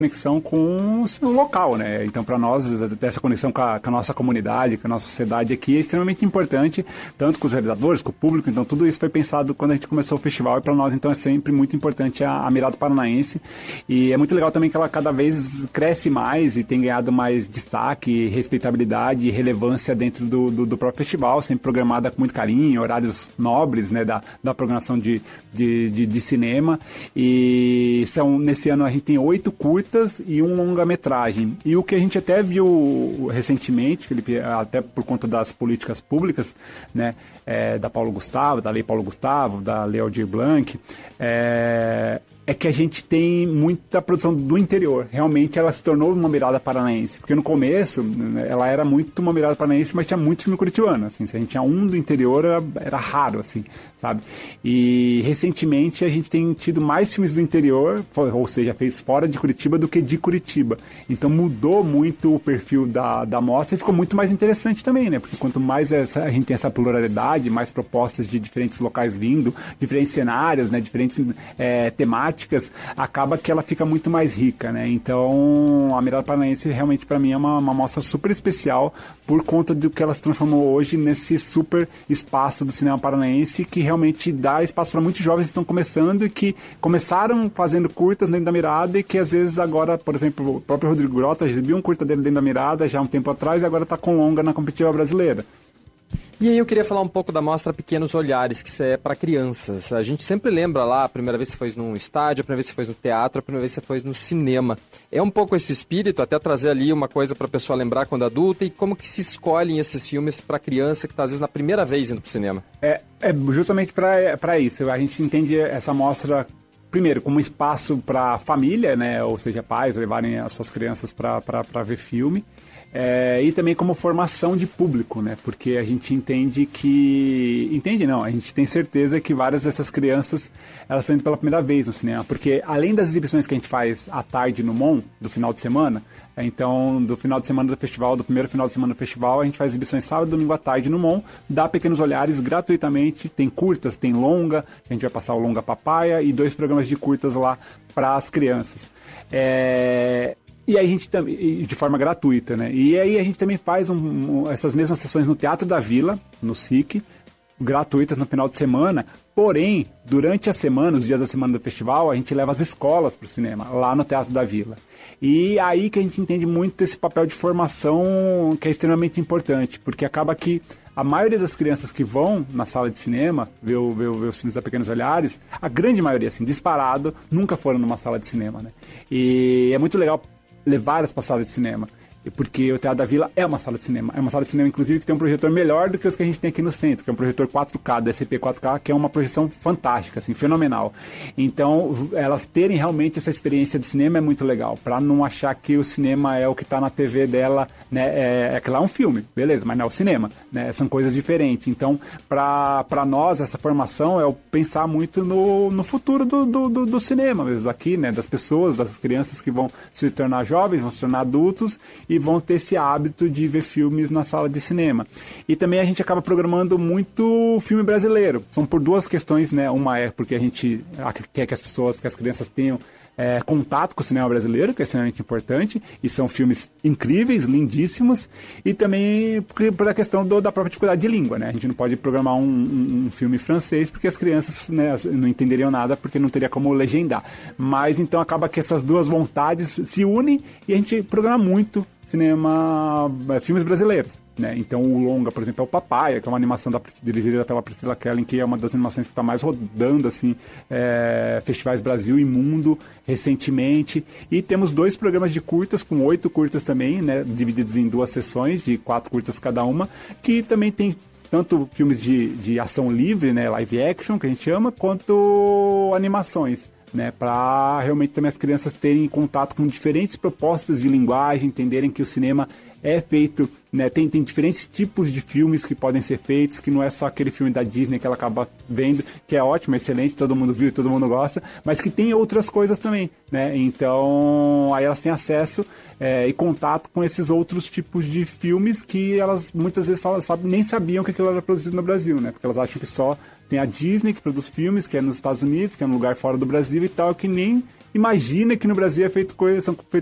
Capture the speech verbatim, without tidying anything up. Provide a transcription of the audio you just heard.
conexão com o local, né? Então, para nós, essa conexão com a, com a nossa comunidade, com a nossa sociedade aqui é extremamente importante, tanto com os realizadores, com o público. Então, tudo isso foi pensado quando a gente começou o festival e para nós, então, é sempre muito importante a, a Mirada Paranaense. E é muito legal também que ela cada vez cresce mais e tem ganhado mais destaque, respeitabilidade e relevância dentro do, do, do próprio festival, sempre programada com muito carinho, horários nobres, né, da, da programação de, de, de, de cinema. E são, nesse ano a gente tem oito curtas e um longa-metragem. E o que a gente até viu recentemente, Felipe, até por conta das políticas públicas, né, é, da Paulo Gustavo, da Lei Paulo Gustavo, da Lei Aldir Blanc, é, é que a gente tem muita produção do interior. Realmente ela se tornou uma Mirada Paranaense. Porque no começo, ela era muito uma Mirada Paranaense, mas tinha muito filme curitibano. Assim, se a gente tinha um do interior, era, era raro, assim, sabe? E recentemente a gente tem tido mais filmes do interior, ou seja, fez fora de Curitiba do que de Curitiba. Então mudou muito o perfil da, da mostra e ficou muito mais interessante também, né? Porque quanto mais essa, a gente tem essa pluralidade, mais propostas de diferentes locais vindo, diferentes cenários, né? Diferentes é, temáticas, acaba que ela fica muito mais rica, né? Então, a Mirada Paranaense realmente para mim é uma, uma mostra super especial por conta do que ela se transformou hoje nesse super espaço do cinema paranaense que realmente dá espaço para muitos jovens que estão começando e que começaram fazendo curtas dentro da Mirada e que às vezes agora, por exemplo, o próprio Rodrigo Grota exibiu um curta dele dentro da Mirada já há um tempo atrás e agora está com longa na competitiva brasileira. E aí eu queria falar um pouco da mostra Pequenos Olhares, que é para crianças. A gente sempre lembra lá, a primeira vez que você foi num estádio, a primeira vez que você foi no teatro, a primeira vez que você foi no cinema. É um pouco esse espírito, até trazer ali uma coisa para a pessoa lembrar quando adulta e como que se escolhem esses filmes para criança que está às vezes na primeira vez indo pro cinema. É, é justamente para isso. A gente entende essa mostra primeiro como um espaço para família, né? Ou seja, pais levarem as suas crianças para ver filme. É, e também como formação de público, né? Porque a gente entende que... Entende não, a gente tem certeza que várias dessas crianças, elas estão indo pela primeira vez no cinema. Porque além das exibições que a gente faz à tarde no Mon, do final de semana, então do final de semana do festival, do primeiro final de semana do festival, a gente faz exibições sábado e domingo à tarde no Mon, dá Pequenos Olhares gratuitamente, tem curtas, tem longa, a gente vai passar o longa Papaya e dois programas de curtas lá para as crianças. É... E aí a gente também, de forma gratuita, né? E aí a gente também faz um, um, essas mesmas sessões no Teatro da Vila, no S I C, gratuitas no final de semana. Porém, durante a semana, os dias da semana do festival, a gente leva as escolas para o cinema, lá no Teatro da Vila. E aí que a gente entende muito esse papel de formação que é extremamente importante, porque acaba que a maioria das crianças que vão na sala de cinema ver, ver, ver os filmes da Pequenos Olhares, a grande maioria, assim, disparado, nunca foram numa sala de cinema, né? E é muito legal levar elas para a sala de cinema. Porque o Teatro da Vila é uma sala de cinema. É uma sala de cinema, inclusive, que tem um projetor melhor do que os que a gente tem aqui no centro, que é um projetor quatro K, D C P quatro K, que é uma projeção fantástica, assim, fenomenal. Então, elas terem realmente essa experiência de cinema é muito legal, para não achar que o cinema é o que está na T V dela, né? É, é que lá é um filme, beleza, mas não é o cinema, né? São coisas diferentes. Então, para nós, essa formação é o pensar muito no, no futuro do, do, do, do cinema mesmo, aqui, né? Das pessoas, das crianças que vão se tornar jovens, vão se tornar adultos, e vão ter esse hábito de ver filmes na sala de cinema. E também a gente acaba programando muito filme brasileiro. São por duas questões, né? Uma é porque a gente quer que as pessoas, que as crianças tenham é, contato com o cinema brasileiro, que é extremamente importante, e são filmes incríveis, lindíssimos, e também por a questão do, da própria dificuldade de língua, né? A gente não pode programar um, um, um filme francês porque as crianças, né, não entenderiam nada, porque não teria como legendar. Mas então acaba que essas duas vontades se unem e a gente programa muito cinema, filmes brasileiros, né? Então o longa, por exemplo, é o Papaya, que é uma animação da, dirigida pela Priscila Kellen, que é uma das animações que está mais rodando, assim, é, festivais Brasil e Mundo recentemente. E temos dois programas de curtas, com oito curtas também, né? Divididos em duas sessões, de quatro curtas cada uma, que também tem tanto filmes de, de ação livre, né? Live action, que a gente chama, quanto animações, né, para realmente também as crianças terem contato com diferentes propostas de linguagem, entenderem que o cinema é feito, né, tem, tem diferentes tipos de filmes que podem ser feitos, que não é só aquele filme da Disney que ela acaba vendo, que é ótimo, excelente, todo mundo viu e todo mundo gosta, mas que tem outras coisas também, né? Então aí elas têm acesso é, e contato com esses outros tipos de filmes que elas muitas vezes falam, sabe, nem sabiam que aquilo era produzido no Brasil, né? Porque elas acham que só tem a Disney que produz filmes, que é nos Estados Unidos, que é um lugar fora do Brasil e tal, que nem imagina que no Brasil é feito coisa, são feitas